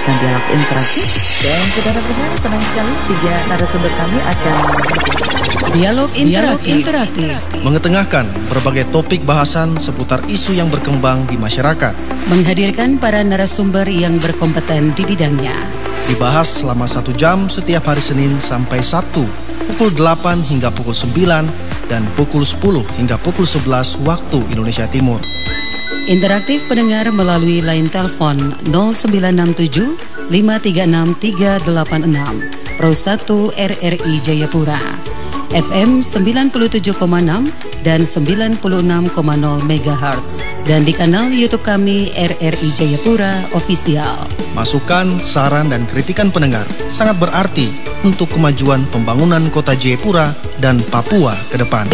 mendengarkan dialog interaktif. Dan saudara pendengar, tenang sekali, 3 narasumber kami akan Dialog interaktif. Mengetengahkan berbagai topik bahasan seputar isu yang berkembang di masyarakat. Menghadirkan para narasumber yang berkompeten di bidangnya. Dibahas selama 1 jam setiap hari Senin sampai Sabtu, pukul 8 hingga pukul 9 dan pukul 10 hingga pukul 11 waktu Indonesia Timur. Interaktif pendengar melalui line telepon 0967 536 386 Pro 1 RRI Jayapura, FM 97,6 dan 96,0 MHz, dan di kanal YouTube kami RRI Jayapura Official. Masukan, saran, dan kritikan pendengar sangat berarti untuk kemajuan pembangunan kota Jayapura dan Papua ke depan.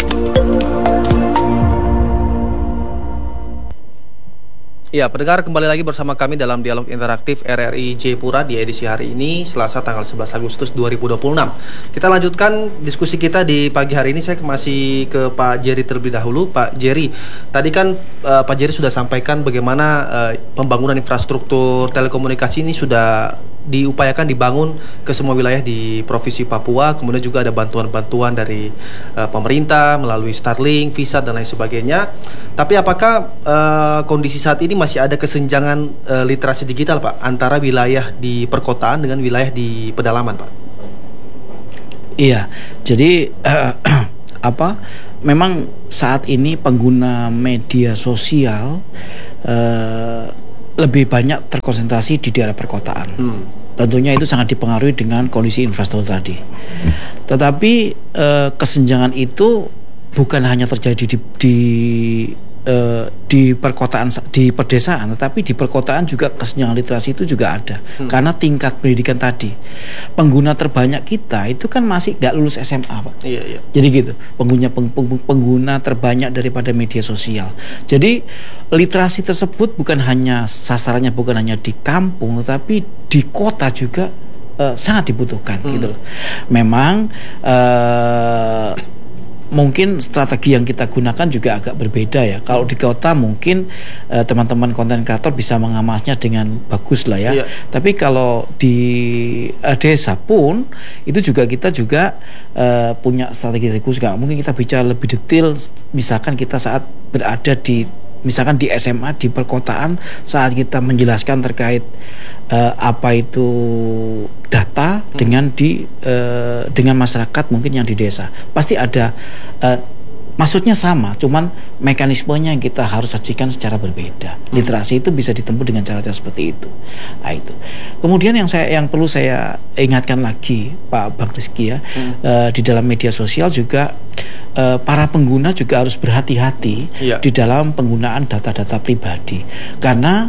Ya, pendengar, kembali lagi bersama kami dalam dialog interaktif RRI Jayapura di edisi hari ini, Selasa tanggal 11 Agustus 2026. Kita lanjutkan diskusi kita di pagi hari ini. Saya masih ke Pak Jerry terlebih dahulu. Pak Jerry, tadi kan Pak Jerry sudah sampaikan bagaimana pembangunan infrastruktur telekomunikasi ini sudah diupayakan dibangun ke semua wilayah di Provinsi Papua. Kemudian juga ada bantuan-bantuan dari pemerintah melalui Starlink, Visa, dan lain sebagainya. Tapi apakah kondisi saat ini masih ada kesenjangan literasi digital, Pak, antara wilayah di perkotaan dengan wilayah di pedalaman, Pak? Iya, jadi memang saat ini pengguna media sosial lebih banyak terkonsentrasi di daerah perkotaan. Tentunya itu sangat dipengaruhi dengan kondisi infrastruktur tadi. Tetapi kesenjangan itu bukan hanya terjadi di perkotaan, di pedesaan, tetapi di perkotaan juga kesenjangan literasi itu juga ada. Karena tingkat pendidikan tadi, pengguna terbanyak kita itu kan masih nggak lulus SMA, Pak. Iya. Jadi gitu, pengguna terbanyak daripada media sosial. Jadi literasi tersebut bukan hanya sasarannya bukan hanya di kampung, tetapi di kota juga sangat dibutuhkan gitu loh. Memang mungkin strategi yang kita gunakan juga agak berbeda ya. Kalau di kota mungkin teman-teman konten kreator bisa mengemasnya dengan bagus lah ya. Tapi kalau di desa pun itu juga kita punya strategi khusus. Mungkin kita bicara lebih detail. Misalkan kita saat berada di SMA di perkotaan, saat kita menjelaskan terkait apa itu data dengan masyarakat mungkin yang di desa, pasti ada maksudnya sama, cuman mekanismenya yang kita harus sajikan secara berbeda. Literasi itu bisa ditempuh dengan cara-cara seperti itu. Nah, itu. Kemudian yang perlu saya ingatkan lagi, Pak Bang Rizky ya, di dalam media sosial juga para pengguna juga harus berhati-hati di dalam penggunaan data-data pribadi, karena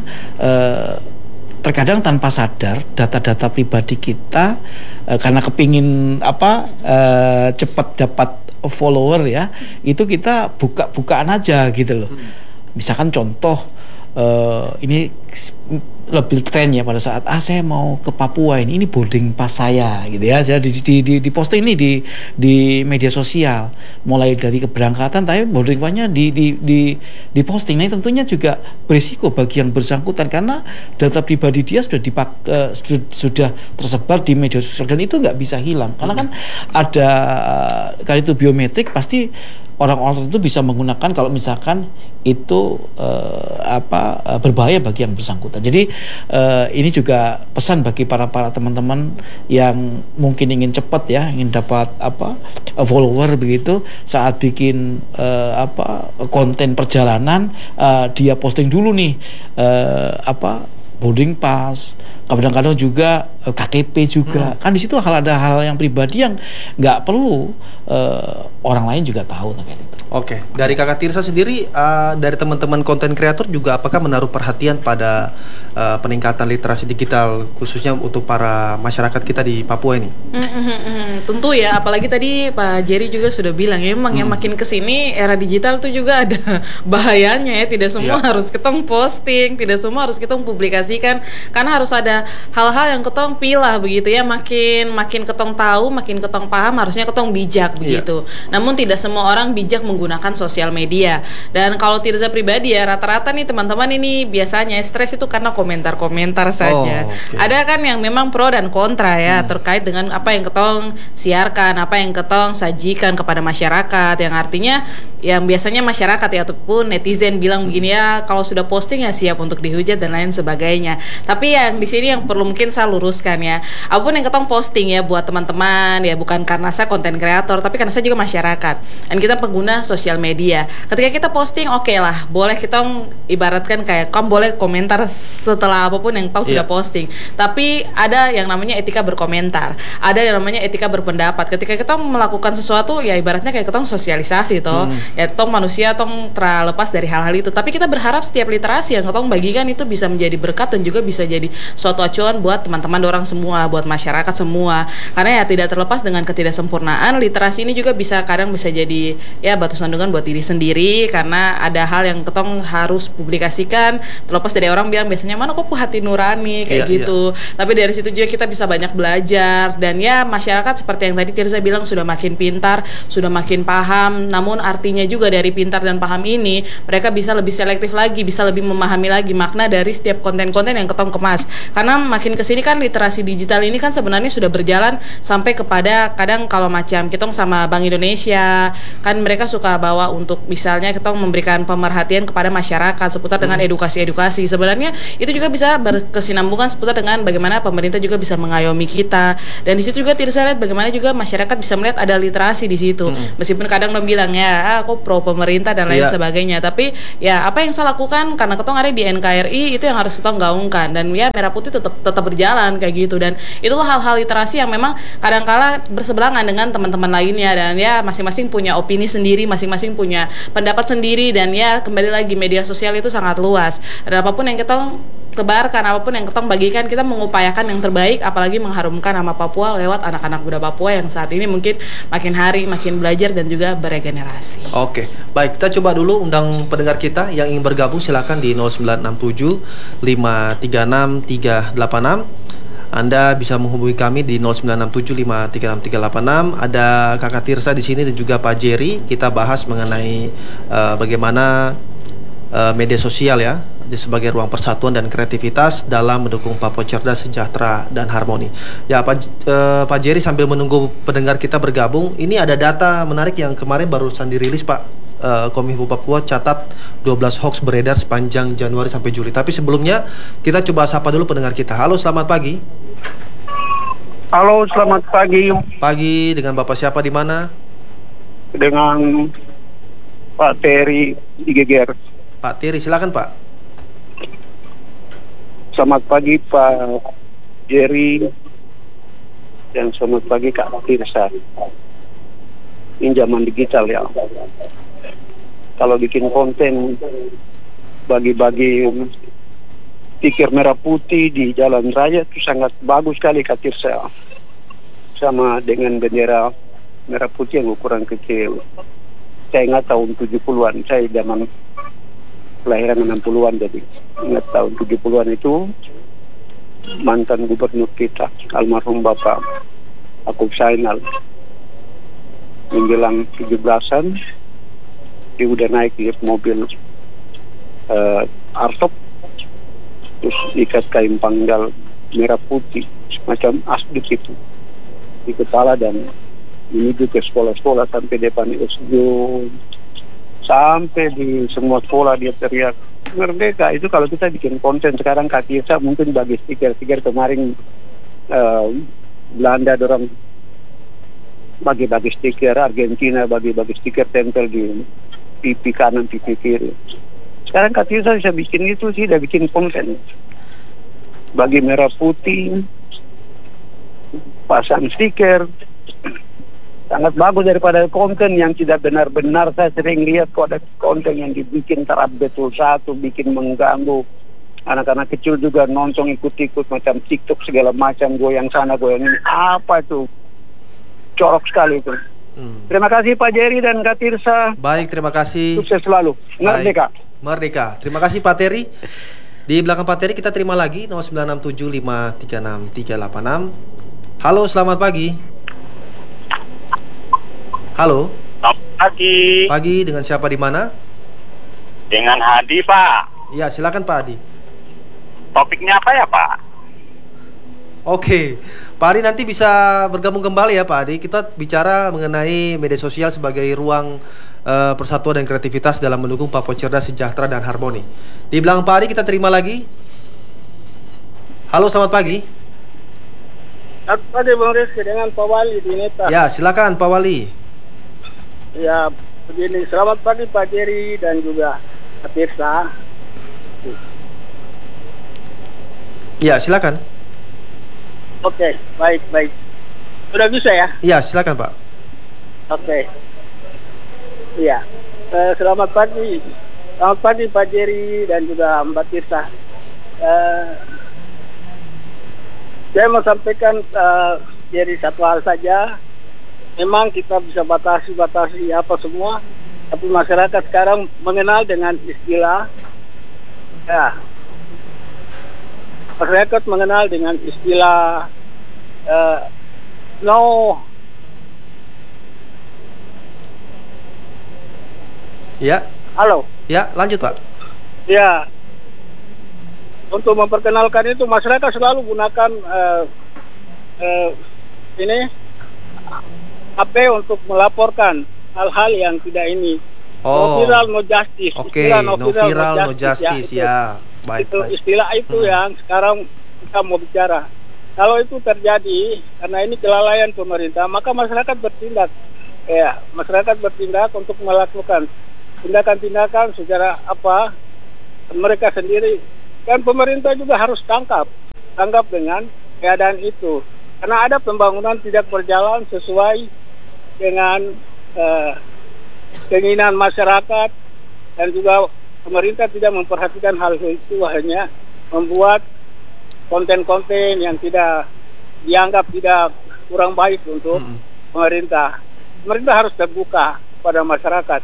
terkadang tanpa sadar data-data pribadi kita karena kepingin cepat dapat follower ya, itu kita bukaan aja gitu loh. Misalkan contoh ini lebih tren ya pada saat saya mau ke Papua, ini boarding pass saya gitu ya. Jadi di posting ini di media sosial mulai dari keberangkatan, tapi boarding passnya di posting. Nah, tentunya juga berisiko bagi yang bersangkutan karena data pribadi dia sudah tersebar di media sosial dan itu nggak bisa hilang karena kan ada kali itu biometrik, pasti orang-orang itu bisa menggunakan kalau misalkan itu berbahaya bagi yang bersangkutan. Jadi ini juga pesan bagi para teman-teman yang mungkin ingin cepat ya, ingin dapat follower begitu, saat bikin konten perjalanan, dia posting dulu nih boarding pass, kadang-kadang juga KTP juga. Kan di situ ada hal yang pribadi yang nggak perlu orang lain juga tahu terkait itu. Oke, dari Kakak Tirsa sendiri, dari teman-teman konten kreator juga apakah menaruh perhatian pada peningkatan literasi digital khususnya untuk para masyarakat kita di Papua ini? Tentu ya, apalagi tadi Pak Jerry juga sudah bilang ya, memang yang makin kesini era digital itu juga ada bahayanya ya. Tidak semua harus ketong posting, tidak semua harus ketong publikasikan, karena harus ada hal-hal yang ketong pilah begitu ya. Makin ketong tahu, makin ketong paham, harusnya ketong bijak begitu. Namun tidak semua orang bijak menggunakan menggunakan sosial media. Dan kalau Tirza pribadi ya, rata-rata nih teman-teman ini biasanya stres itu karena komentar-komentar saja. Okay. Ada kan yang memang pro dan kontra ya terkait dengan apa yang ketong siarkan, apa yang ketong sajikan kepada masyarakat, yang artinya yang biasanya masyarakat ya ataupun netizen bilang begini ya, kalau sudah posting ya siap untuk dihujat dan lain sebagainya. Tapi yang di sini yang perlu mungkin saya luruskan ya, apapun yang ketong posting ya buat teman-teman ya, bukan karena saya konten kreator tapi karena saya juga masyarakat dan kita pengguna sosial media. Ketika kita posting oke lah, boleh kita ibaratkan kayak kamu boleh komentar setelah apapun yang kau sudah posting. Tapi ada yang namanya etika berkomentar, ada yang namanya etika berpendapat. Ketika kita melakukan sesuatu ya ibaratnya kayak kita sosialisasi toh. Ya tong manusia tong terlepas dari hal-hal itu. Tapi kita berharap setiap literasi yang tong bagikan itu bisa menjadi berkat dan juga bisa jadi suatu acuan buat teman-teman dorang semua, buat masyarakat semua. Karena ya tidak terlepas dengan ketidaksempurnaan, literasi ini juga kadang bisa jadi ya batu sandungan buat diri sendiri, karena ada hal yang ketong harus publikasikan terlepas dari orang bilang biasanya mana kok hati nurani kayak gitu. Tapi dari situ juga kita bisa banyak belajar, dan ya masyarakat seperti yang tadi Tirza bilang sudah makin pintar, sudah makin paham. Namun artinya juga dari pintar dan paham ini mereka bisa lebih selektif lagi, bisa lebih memahami lagi makna dari setiap konten-konten yang ketong kemas. Karena makin kesini kan literasi digital ini kan sebenarnya sudah berjalan sampai kepada kadang kalau macam ketong sama Bank Indonesia kan mereka suka bawa untuk misalnya ketong memberikan pemerhatian kepada masyarakat seputar dengan edukasi-edukasi. Sebenarnya itu juga bisa berkesinambungan seputar dengan bagaimana pemerintah juga bisa mengayomi kita, dan di situ juga Tirza lihat bagaimana juga masyarakat bisa melihat ada literasi di situ. Meskipun kadang lo bilang ya aku pro pemerintah dan lain sebagainya, tapi ya apa yang saya lakukan karena ketong ada di NKRI itu yang harus ketong gaungkan, dan ya Merah Putih tetap berjalan kayak gitu. Dan itulah hal-hal literasi yang memang kadang-kala berseberangan dengan teman-teman lainnya, dan ya masing-masing punya opini sendiri, masing-masing punya pendapat sendiri, dan ya kembali lagi media sosial itu sangat luas, dan apapun yang ketong tebarkan, apapun yang ketong bagikan, kita mengupayakan yang terbaik, apalagi mengharumkan nama Papua lewat anak-anak muda Papua yang saat ini mungkin makin hari makin belajar dan juga beregenerasi. Oke, baik, kita coba dulu undang pendengar kita yang ingin bergabung, silakan di 0967 536 386. Anda bisa menghubungi kami di 0967 536 386. Ada Kakak Tirza di sini dan juga Pak Jerry. Kita bahas mengenai bagaimana media sosial ya sebagai ruang persatuan dan kreativitas dalam mendukung Papua cerdas, sejahtera, dan harmoni. Ya, Pak Jerry, sambil menunggu pendengar kita bergabung, ini ada data menarik yang kemarin barusan dirilis Pak. Kominfo Papua catat 12 hoax beredar sepanjang Januari sampai Juli. Tapi sebelumnya kita coba sapa dulu pendengar kita. Halo, selamat pagi. Halo, selamat pagi. Pagi, dengan Bapak siapa di mana? Dengan Pak Terry di Geger. Pak Terry, silakan Pak. Selamat pagi Pak Jerry, dan selamat pagi Kak Tirza. Ini zaman digital ya. Kalau bikin konten bagi-bagi stiker merah putih di jalan raya itu sangat bagus sekali Kak Tirza. Sama dengan bendera merah putih yang ukuran kecil. Saya ingat tahun 70-an, saya zaman kelahiran 60-an, jadi ingat tahun 70-an itu mantan gubernur kita almarhum Bapak Akub Sainal menjelang 17-an dia udah naik di mobil Artop, terus ikat kain panggal merah putih semacam asdik itu di kepala dan menuju ke sekolah-sekolah sampai depan SD. Sampai di semua sekolah dia teriak merdeka. Itu kalau kita bikin konten sekarang Kak Tirza mungkin bagi stiker kemarin Belanda dorang bagi-bagi stiker, Argentina bagi-bagi stiker tempel di pipi kanan, pipi kiri. Sekarang Kak Tirza bisa bikin itu sih, udah bikin konten bagi merah putih, pasang stiker. Sangat bagus daripada konten yang tidak benar-benar. Saya sering lihat kok ada konten yang dibikin terap betul satu, bikin mengganggu anak-anak kecil juga nonton ikut-ikut macam TikTok segala macam, goyang sana goyang ini. Apa itu? Corok sekali itu. Terima kasih Pak Jerry dan Kak Tirza. Baik, terima kasih. Sukses selalu. Merdeka. Merdeka. Terima kasih Pak Terry. Di belakang Pak Terry kita terima lagi 0967 536 386. Halo, selamat pagi. Halo. Pagi. Pagi, dengan siapa di mana? Dengan Hadi, Pak. Ya, silakan Pak Adi. Topiknya apa ya, Pak? Oke, Pak Adi nanti bisa bergabung kembali ya Pak Adi. Kita bicara mengenai media sosial sebagai ruang persatuan dan kreativitas dalam mendukung Papua cerdas, sejahtera, dan harmoni. Di belakang Pak Adi kita terima lagi. Halo, selamat pagi. Selamat pagi Bang Rizky dengan Pak Wali di Neta. Ya, silakan Pak Wali. Ya, begini. Selamat pagi Pak Jerry dan juga Pak Tirsa. Ya, silakan. Oke, baik. Sudah bisa ya? Ya, silakan Pak. Oke. Iya. Selamat pagi. Selamat pagi Pak Jerry dan juga Mbak Tirsa. Saya mau sampaikan jadi satu hal saja. Memang kita bisa batasi apa semua, tapi masyarakat sekarang mengenal dengan istilah, ya, masyarakat mengenal dengan istilah no. Ya. Halo. Ya, lanjut Pak. Ya. Untuk memperkenalkan itu masyarakat selalu gunakan ini HP untuk melaporkan hal-hal yang tidak ini. No viral, no justice. Oke, no viral, no justice. Ya, baik. Itu istilah itu yang sekarang kita mau bicara. Kalau itu terjadi karena ini kelalaian pemerintah, maka masyarakat bertindak. Ya, masyarakat bertindak untuk melakukan tindakan-tindakan secara apa mereka sendiri. Dan pemerintah juga harus tanggap dengan keadaan itu. Karena ada pembangunan tidak berjalan sesuai dengan keinginan masyarakat, dan juga pemerintah tidak memperhatikan hal itu, hanya membuat konten-konten yang tidak dianggap tidak kurang baik untuk pemerintah. Pemerintah harus terbuka pada masyarakat.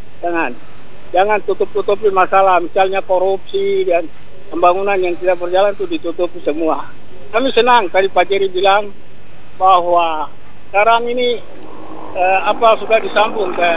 Jangan tutup-tutupi masalah, misalnya korupsi dan pembangunan yang tidak berjalan itu ditutupi semua. Kami senang tadi Pak Jerry bilang bahwa sekarang ini sudah disambung ke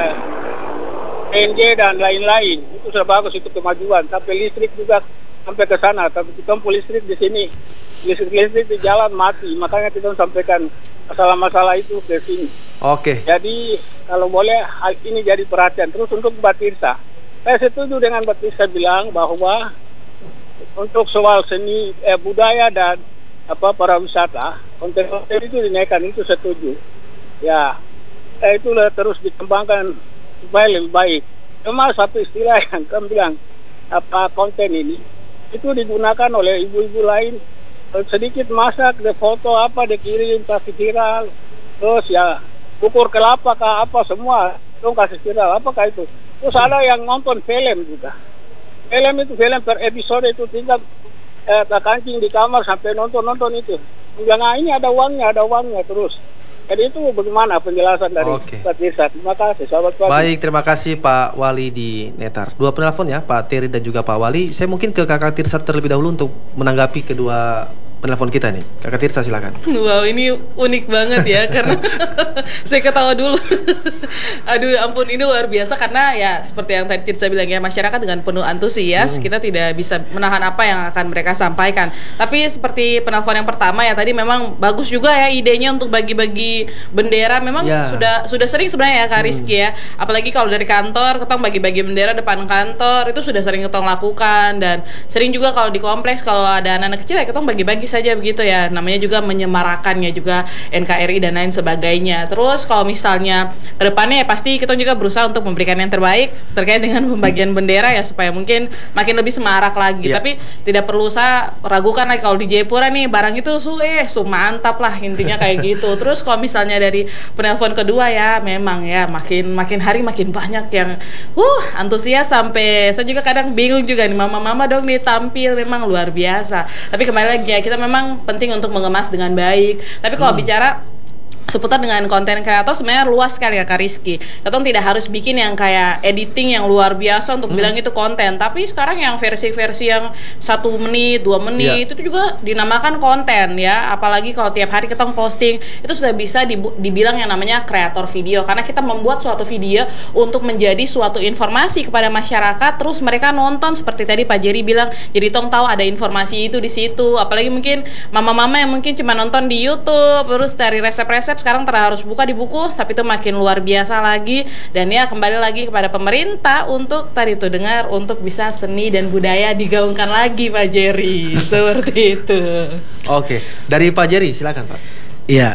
PNG dan lain-lain. Itu sudah bagus, itu kemajuan. Tapi listrik juga sampai ke sana. Tapi kita listrik di sini, listrik di jalan mati. Makanya kita sampaikan masalah-masalah itu ke sini. Oke. Jadi kalau boleh hal ini jadi perhatian. Terus untuk Mbak Tirsa, saya setuju dengan Mbak Tirsa bilang bahwa untuk soal seni, budaya dan pariwisata, konten-konten itu dinaikkan, itu setuju. Ya, itu terus dikembangkan supaya lebih baik. Cuma satu istilah yang kamu bilang, konten ini itu digunakan oleh ibu-ibu lain, sedikit masak, de foto dikirim kasih viral, terus ya ukur kelapa semua dong kasih viral, apakah itu? Terus ada yang nonton film juga. Film per episode itu tinggal kancing di kamar sampai nonton itu. Jangan ini ada uangnya terus. Jadi itu bagaimana penjelasan dari Pak Tirsa? Terima kasih, sahabat Pak. Baik, terima kasih Pak Wali di Netar. Dua penelpon ya, Pak Terry dan juga Pak Wali. Saya mungkin ke Kakak Tirsa terlebih dahulu untuk menanggapi kedua penelpon kita nih. Kakak Tirsa silakan. Wow, ini unik banget ya karena saya ketawa dulu. Aduh ampun, ini luar biasa karena ya seperti yang tadi Tirsa bilang ya, masyarakat dengan penuh antusias, kita tidak bisa menahan apa yang akan mereka sampaikan. Tapi seperti penelpon yang pertama ya tadi, memang bagus juga ya idenya untuk bagi-bagi bendera. Memang sudah sering sebenarnya ya Kak Rizky ya. Apalagi kalau dari kantor ketong bagi-bagi bendera depan kantor, itu sudah sering ketong lakukan. Dan sering juga kalau di kompleks kalau ada anak-anak kecil ya ketong bagi-bagi saja begitu ya, namanya juga menyemarakannya juga NKRI dan lain sebagainya. Terus kalau misalnya kedepannya ya pasti kita juga berusaha untuk memberikan yang terbaik terkait dengan pembagian bendera ya, supaya mungkin makin lebih semarak lagi. Tapi tidak perlu saya ragukan lagi kalau di Jayapura nih barang itu mantap lah, intinya kayak gitu. Terus kalau misalnya dari penelpon kedua ya, memang ya makin hari makin banyak yang antusias, sampai saya juga kadang bingung juga nih, mama-mama dong nih tampil, memang luar biasa. Tapi kembali lagi ya, kita memang penting untuk mengemas dengan baik. Tapi kalau bicara seputar dengan konten kreator sebenarnya luas sekali ya Kak Rizky. Kita tidak harus bikin yang kayak editing yang luar biasa untuk bilang itu konten. Tapi sekarang yang versi-versi yang 1 menit, 2 menit itu juga dinamakan konten ya. Apalagi kalau tiap hari kita posting, itu sudah bisa dibilang yang namanya kreator video. Karena kita membuat suatu video untuk menjadi suatu informasi kepada masyarakat. Terus mereka nonton seperti tadi Pak Jerry bilang. Jadi tong tahu ada informasi itu di situ. Apalagi mungkin mama-mama yang mungkin cuma nonton di YouTube, terus dari resep-resep sekarang harus buka di buku, tapi itu makin luar biasa lagi. Dan ya kembali lagi kepada pemerintah untuk tadi itu dengar untuk bisa seni dan budaya digaungkan lagi Pak Jerry. Seperti itu. Oke, dari Pak Jerry silakan Pak. Iya.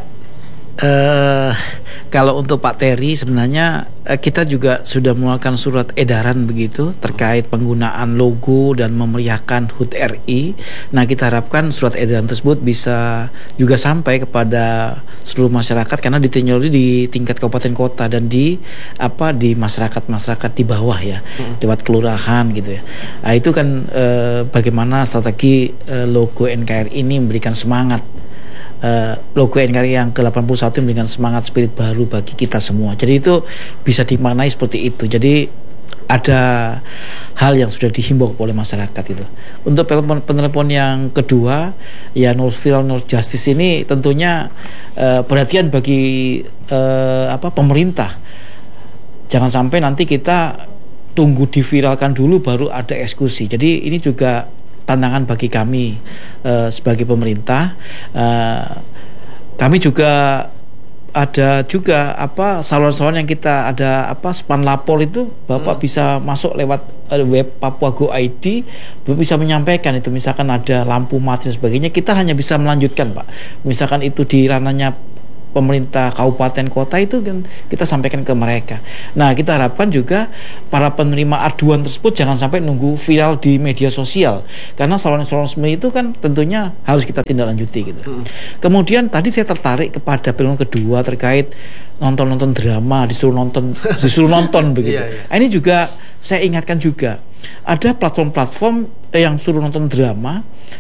Kalau untuk Pak Terry sebenarnya kita juga sudah mengeluarkan surat edaran begitu terkait penggunaan logo dan memeriahkan HUT RI. Nah, kita harapkan surat edaran tersebut bisa juga sampai kepada seluruh masyarakat karena ditinjau di tingkat kabupaten kota dan di masyarakat di bawah ya, lewat kelurahan gitu ya. Nah, itu kan bagaimana strategi logo NKRI ini memberikan semangat. Logo NKRI yang ke-81 memberikan semangat spirit baru bagi kita semua. Jadi itu bisa dimaknai seperti itu. Jadi ada hal yang sudah dihimbau oleh masyarakat itu. Untuk penelpon yang kedua, ya No Viral No Justice ini tentunya perhatian bagi pemerintah. Jangan sampai nanti kita tunggu diviralkan dulu baru ada eksekusi. Jadi ini juga tantangan bagi kami sebagai pemerintah. Kami juga ada juga saluran-saluran yang kita ada span lapor itu Bapak bisa masuk lewat web Papua Go ID, Bapak bisa menyampaikan itu misalkan ada lampu mati dan sebagainya, kita hanya bisa melanjutkan Pak. Misalkan itu di ranahnya pemerintah kabupaten kota itu kan kita sampaikan ke mereka. Nah, kita harapkan juga para penerima aduan tersebut jangan sampai nunggu viral di media sosial karena saluran-saluran seperti itu kan tentunya harus kita tindak lanjuti gitu. Kemudian tadi saya tertarik kepada film kedua terkait nonton drama disuruh nonton begitu. Nah, ini juga saya ingatkan juga ada platform-platform yang suruh nonton drama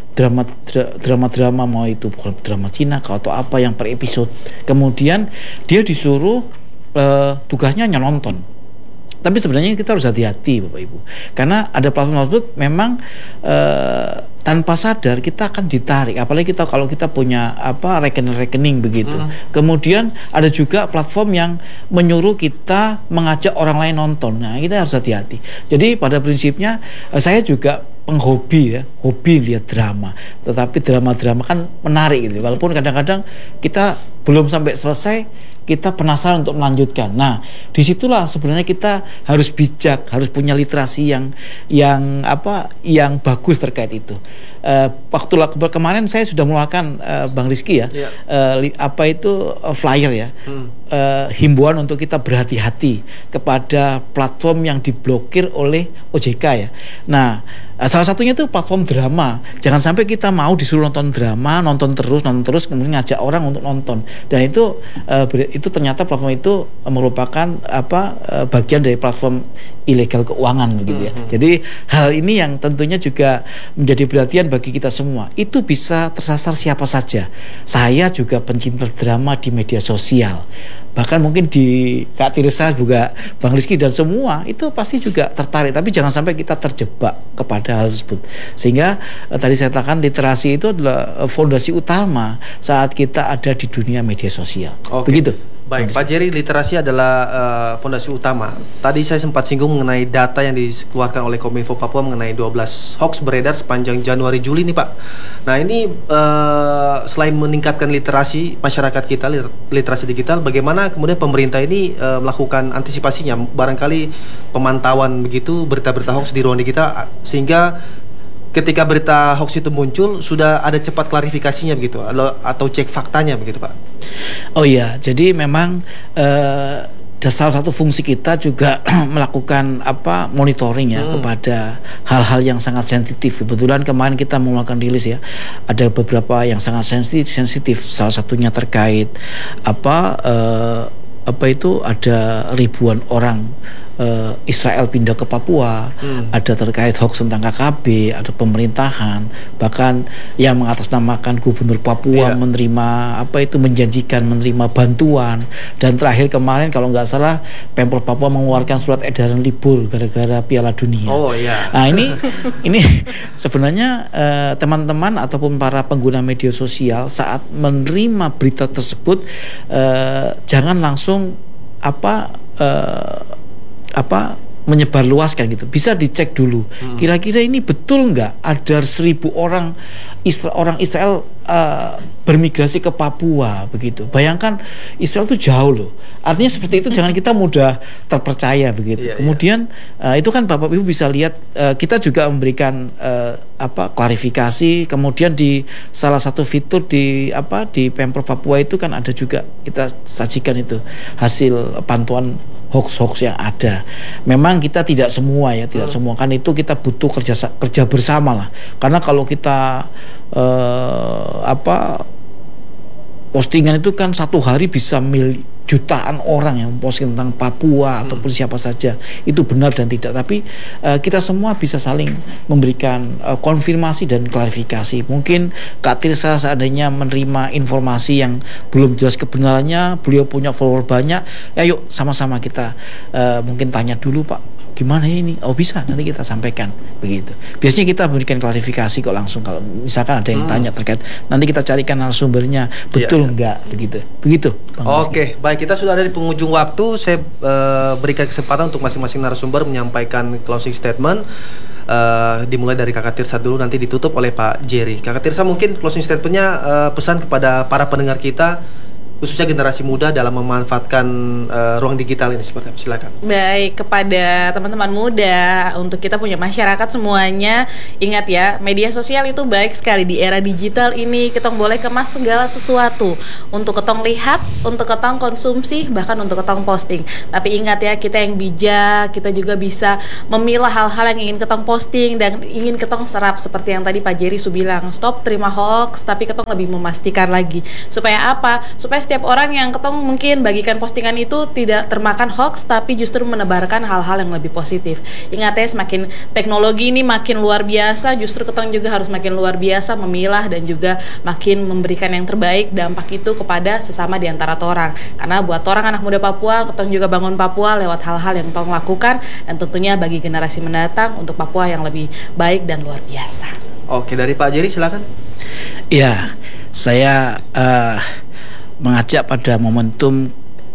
mau itu bukan drama Cina atau apa yang per episode, kemudian dia disuruh tugasnya hanya nonton. Tapi sebenarnya kita harus hati-hati Bapak Ibu, karena ada platform tersebut memang tanpa sadar kita akan ditarik, apalagi kalau kita punya rekening begitu. Kemudian ada juga platform yang menyuruh kita mengajak orang lain nonton. Nah, kita harus hati-hati. Jadi pada prinsipnya saya juga penghobi ya, hobi lihat drama. Tetapi drama-drama kan menarik gitu. Walaupun kadang-kadang kita belum sampai selesai, kita penasaran untuk melanjutkan. Nah, disitulah sebenarnya kita harus bijak, harus punya literasi yang bagus terkait itu. Waktu kemarin saya sudah mengeluarkan Bang Rizky ya, flyer ya, himbauan untuk kita berhati-hati kepada platform yang diblokir oleh OJK ya. Nah, salah satunya itu platform drama. Jangan sampai kita mau disuruh nonton drama, nonton terus kemudian ngajak orang untuk nonton. Dan itu ternyata platform itu merupakan bagian dari platform ilegal keuangan begitu ya. Jadi hal ini yang tentunya juga menjadi perhatian bagi kita semua. Itu bisa tersasar siapa saja. Saya juga pencinta drama di media sosial. Bahkan mungkin di Kak Tirsa juga Bang Rizky dan semua itu pasti juga tertarik, tapi jangan sampai kita terjebak kepada hal tersebut. Sehingga tadi saya katakan literasi itu adalah fondasi utama saat kita ada di dunia media sosial. Begitu. Baik, Pak Jerry, literasi adalah fondasi utama. Tadi saya sempat singgung mengenai data yang dikeluarkan oleh Kominfo Papua mengenai 12 hoax beredar sepanjang Januari-Juli nih Pak. Nah ini selain meningkatkan literasi masyarakat kita, literasi digital, bagaimana kemudian pemerintah ini melakukan antisipasinya? Barangkali pemantauan begitu berita-berita hoax di ruang digital sehingga ketika berita hoax itu muncul sudah ada cepat klarifikasinya begitu atau cek faktanya begitu Pak. Oh iya, jadi memang salah satu fungsi kita juga melakukan monitoring ya kepada hal-hal yang sangat sensitif. Kebetulan kemarin kita mengeluarkan rilis ya, ada beberapa yang sangat sensitif. Salah satunya terkait ada ribuan orang Israel pindah ke Papua, ada terkait hoax tentang KKB, ada pemerintahan, bahkan yang mengatasnamakan gubernur Papua menerima menjanjikan menerima bantuan, dan terakhir kemarin kalau nggak salah Pemprov Papua mengeluarkan surat edaran libur gara-gara Piala Dunia. Nah ini sebenarnya teman-teman ataupun para pengguna media sosial saat menerima berita tersebut jangan langsung menyebarluaskan gitu. Bisa dicek dulu. Kira-kira ini betul nggak ada 1.000 orang Israel bermigrasi ke Papua begitu. Bayangkan Israel itu jauh loh. Artinya seperti itu jangan kita mudah terpercaya begitu. Kemudian itu kan Bapak Ibu bisa lihat kita juga memberikan klarifikasi. Kemudian di salah satu fitur di Pemprov Papua itu kan ada juga kita sajikan itu hasil pantauan hoax-hoax yang ada. Memang kita tidak semua kan itu kita butuh kerja bersama lah. Karena kalau kita postingan itu kan satu hari bisa jutaan orang yang posting tentang Papua ataupun siapa saja, itu benar dan tidak. Tapi kita semua bisa saling memberikan konfirmasi dan klarifikasi. Mungkin Kak Tirsa seandainya menerima informasi yang belum jelas kebenarannya, beliau punya follower banyak, ya yuk sama-sama kita mungkin tanya dulu, Pak, gimana ini? Oh bisa, nanti kita sampaikan begitu. Biasanya kita berikan klarifikasi kok langsung kalau misalkan ada yang tanya terkait, nanti kita carikan narasumbernya betul enggak begitu. Oke, baik, kita sudah ada di penghujung waktu. Saya berikan kesempatan untuk masing-masing narasumber menyampaikan closing statement. Dimulai dari Kakak Tirsa dulu, nanti ditutup oleh Pak Jerry. Kakak Tirsa, mungkin closing statementnya pesan kepada para pendengar kita, khususnya generasi muda dalam memanfaatkan ruang digital ini, seperti apa? Silakan. Baik, kepada teman-teman muda, untuk kita punya masyarakat semuanya, ingat ya, media sosial itu baik sekali. Di era digital ini kita boleh kemas segala sesuatu untuk ketong lihat, untuk ketong konsumsi, bahkan untuk ketong posting. Tapi ingat ya, kita yang bijak, kita juga bisa memilah hal-hal yang ingin ketong posting dan ingin ketong serap. Seperti yang tadi Pak Jerry bilang, stop terima hoax, tapi ketong lebih memastikan lagi. Supaya apa? Supaya setiap orang yang ketong mungkin bagikan postingan itu tidak termakan hoax, tapi justru menebarkan hal-hal yang lebih positif. Ingat ya, semakin teknologi ini makin luar biasa, justru ketong juga harus makin luar biasa memilah dan juga makin memberikan yang terbaik dampak itu kepada sesama di antara orang. Karena buat orang anak muda Papua, ketong juga bangun Papua lewat hal-hal yang ketong lakukan, dan tentunya bagi generasi mendatang untuk Papua yang lebih baik dan luar biasa. Oke, dari Pak Jerry silakan. Ya, saya mengajak pada momentum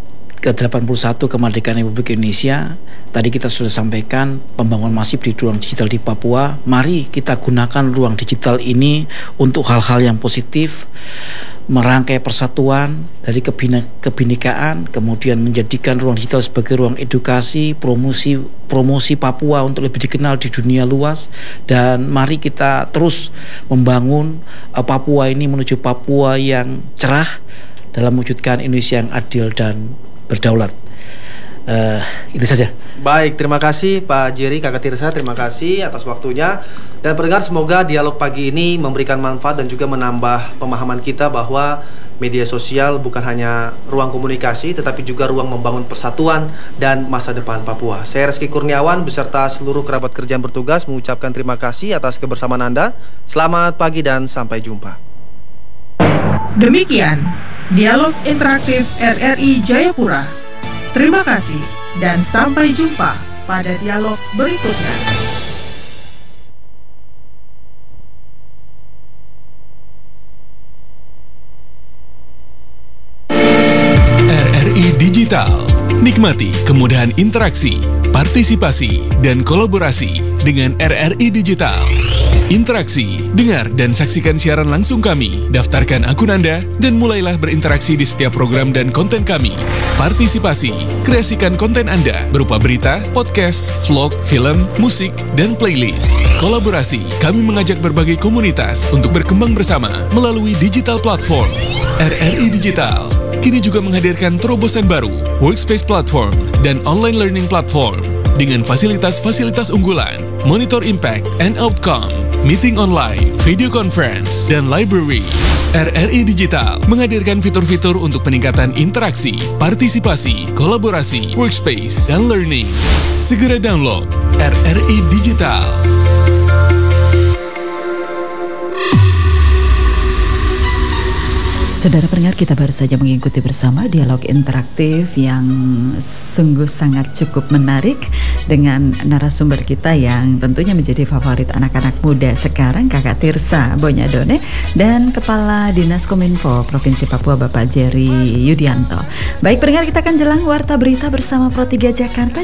ke-81 kemerdekaan Republik Indonesia. Tadi kita sudah sampaikan pembangunan masif di ruang digital di Papua. Mari kita gunakan ruang digital ini untuk hal-hal yang positif, merangkai persatuan dari kebinekaan, kemudian menjadikan ruang digital sebagai ruang edukasi, promosi Papua untuk lebih dikenal di dunia luas. Dan mari kita terus membangun Papua ini menuju Papua yang cerah dalam mewujudkan Indonesia yang adil dan berdaulat. Itu saja. Baik, terima kasih Pak Jerry, Kakak Tirsa, terima kasih atas waktunya. Dan pendengar, semoga dialog pagi ini memberikan manfaat dan juga menambah pemahaman kita bahwa media sosial bukan hanya ruang komunikasi, tetapi juga ruang membangun persatuan dan masa depan Papua. Saya Reski Kurniawan beserta seluruh kerabat kerja yang bertugas mengucapkan terima kasih atas kebersamaan Anda. Selamat pagi dan sampai jumpa. Demikian Dialog Interaktif RRI Jayapura. Terima kasih dan sampai jumpa pada dialog berikutnya. RRI Digital. Nikmati kemudahan interaksi, partisipasi, dan kolaborasi dengan RRI Digital. Interaksi, dengar dan saksikan siaran langsung kami, daftarkan akun Anda, dan mulailah berinteraksi di setiap program dan konten kami. Partisipasi, kreasikan konten Anda berupa berita, podcast, vlog, film, musik, dan playlist. Kolaborasi, kami mengajak berbagai komunitas untuk berkembang bersama melalui digital platform. RRI Digital kini juga menghadirkan terobosan baru, workspace platform, dan online learning platform dengan fasilitas-fasilitas unggulan, monitor impact and outcome, meeting online, video conference, dan library. RRI Digital menghadirkan fitur-fitur untuk peningkatan interaksi, partisipasi, kolaborasi, workspace, dan learning. Segera download RRI Digital. Saudara pendengar, kita baru saja mengikuti bersama dialog interaktif yang sungguh sangat cukup menarik dengan narasumber kita yang tentunya menjadi favorit anak-anak muda sekarang, Kakak Tirsa Bonyadone, dan Kepala Dinas Kominfo Provinsi Papua, Bapak Jerry Yudianto. Baik pendengar, kita akan jelang Warta Berita bersama Pro 3 Jakarta.